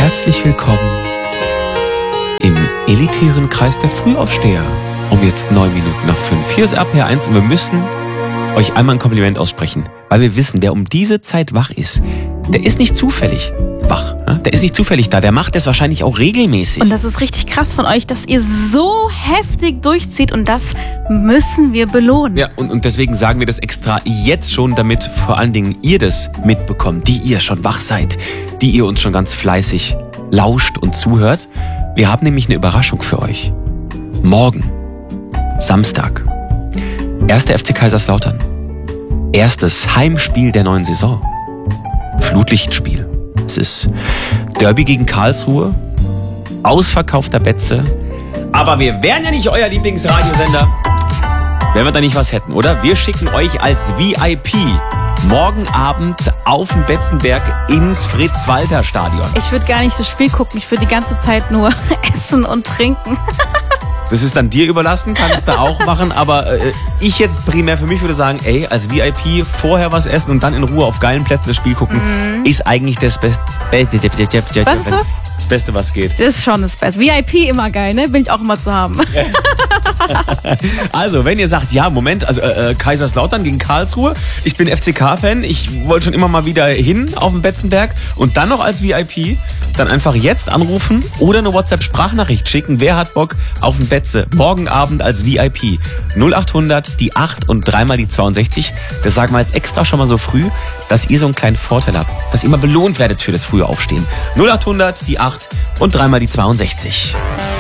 Herzlich willkommen im elitären Kreis der Frühaufsteher. Um jetzt 9 Minuten nach 5. Hier ist RPR1 und wir müssen euch einmal ein Kompliment aussprechen, weil wir wissen, wer um diese Zeit wach ist, der ist nicht zufällig wach. Der ist nicht zufällig da, der macht es wahrscheinlich auch regelmäßig. Und das ist richtig krass von euch, dass ihr so heftig durchzieht und das müssen wir belohnen. Ja, und deswegen sagen wir das extra jetzt schon, damit vor allen Dingen ihr das mitbekommt, die ihr schon wach seid, die ihr uns schon ganz fleißig lauscht und zuhört. Wir haben nämlich eine Überraschung für euch. Morgen, Samstag, 1. FC Kaiserslautern. Erstes Heimspiel der neuen Saison. Flutlichtspiel. Es ist Derby gegen Karlsruhe, ausverkaufter Betze. Aber wir wären ja nicht euer Lieblingsradiosender, wenn wir da nicht was hätten, oder? Wir schicken euch als VIP morgen Abend auf den Betzenberg ins Fritz-Walter-Stadion. Ich würde gar nicht das Spiel gucken, ich würde die ganze Zeit nur essen und trinken. Das ist dann dir überlassen, kannst du auch machen, aber ich jetzt primär für mich würde sagen, ey, als VIP vorher was essen und dann in Ruhe auf geilen Plätzen das Spiel gucken, ist eigentlich das Beste. Was ist das? Das Beste, was geht. Das ist schon das Beste. VIP immer geil, ne? Bin ich auch immer zu haben. Also, wenn ihr sagt, ja, Moment, also Kaiserslautern gegen Karlsruhe, ich bin FCK-Fan, ich wollte schon immer mal wieder hin auf den Betzenberg und dann noch als VIP, dann einfach jetzt anrufen oder eine WhatsApp-Sprachnachricht schicken. Wer hat Bock auf den Betze? Morgen Abend als VIP. 0800 die 8 und dreimal die 62. Das sagen wir jetzt extra schon mal so früh, dass ihr so einen kleinen Vorteil habt, dass ihr mal belohnt werdet für das frühe Aufstehen. 0800 die 8 und dreimal die 62.